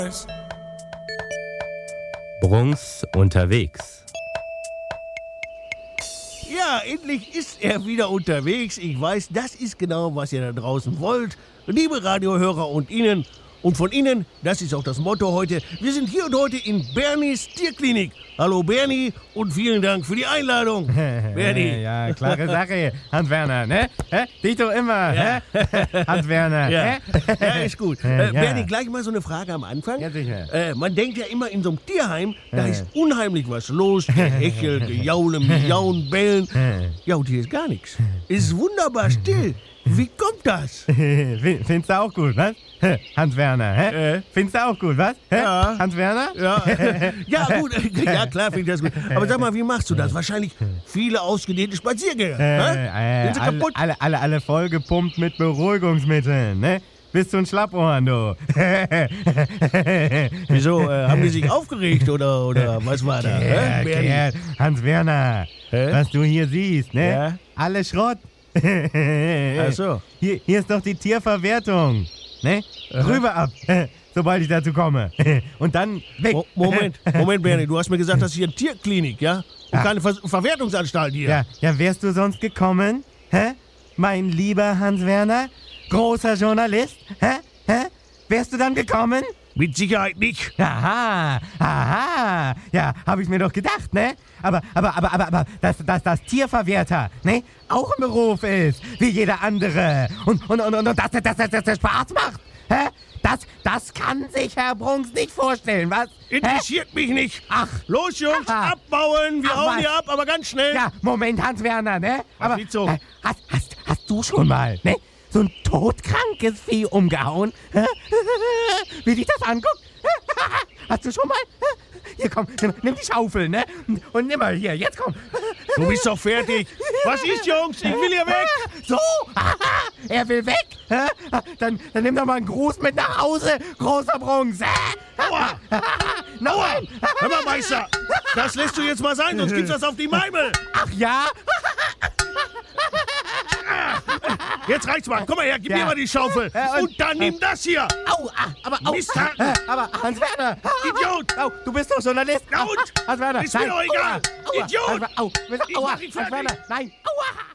Bruns unterwegs. Ja, endlich ist er wieder unterwegs. Ich weiß, das ist genau, was ihr da draußen wollt. Liebe Radiohörer und Ihnen. Und von Ihnen, das ist auch das Motto heute. Wir sind hier und heute in Bernies Tierklinik. Hallo Bernie und vielen Dank für die Einladung. Bernie. Ja, klare Sache, Hans-Werner, ne? Dich doch immer, Ja. Hans-Werner, Ja. Ja, ist gut. Bernie, Ja. gleich mal so eine Frage am Anfang. Ja, sicher. Man denkt ja immer, in so einem Tierheim, da ist unheimlich was los. Gehechel, Gejaule, Miauen, Bellen. Ja, und hier ist gar nichts. Ist wunderbar still. Wie kommt das? Findest du auch gut, was? Hans-Werner, hä? Findest du auch gut, was? Ja. Hans-Werner? Ja, ja gut, ja klar finde ich das gut. Aber sag mal, wie machst du das? Wahrscheinlich viele ausgedehnte Spaziergänge. Sind sie kaputt? Alle vollgepumpt mit Beruhigungsmitteln, ne? Bist du ein Schlappohren, du? Wieso, haben die sich aufgeregt oder was war da? Gerd, Hans-Werner, was du hier siehst, ne? Ja. Alle Schrott. Ach so. Hier ist doch die Tierverwertung, ne? Rüber ab, sobald ich dazu komme. Und dann weg. Moment, Bernie, du hast mir gesagt, das ist hier eine Tierklinik, ja? Und Ja. keine Verwertungsanstalt hier. Ja, wärst du sonst gekommen? Hä? Mein lieber Hans-Werner? Großer Journalist? Hä? Wärst du dann gekommen? Mit Sicherheit nicht. Aha. Ja, habe ich mir doch gedacht, ne? Aber, dass das Tierverwerter, ne? Auch ein Beruf ist, wie jeder andere. Und dass der Spaß macht, hä? Das kann sich Herr Brunks nicht vorstellen, was? Interessiert mich nicht. Ach. Los, Jungs, Aha. abbauen. Wir Ach, hauen was? hier ab, aber ganz schnell. Ja, Moment, Hans-Werner, ne? Was liegt so? Hast du schon mal, ne? So ein todkrankes Vieh umgehauen? Hä? Wie dich das anguckt? Hast du schon mal? Hier, komm, nimm die Schaufel, ne? Und nimm mal hier, jetzt komm. Du bist doch fertig. Was ist, Jungs? Ich will hier weg. So, er will weg. Hä? Dann nimm doch mal einen Gruß mit nach Hause, großer Brunks. Aua. Nein. Hör mal, Meister. Das lässt du jetzt mal sein, sonst gibt's das auf die Meimel. Ach ja? Jetzt reicht's mal. Komm mal her, gib Ja. mir mal die Schaufel. Und dann nimm das hier. Au, au. Misthaken. Aber Hans-Werner. Idiot. Au, du bist doch Journalist. Na und? Hans-Werner. Ist mir nein. doch egal. Aua, Idiot. Au, Ich aua, mach dich fertig. Hans-Werner. Nein. Aua.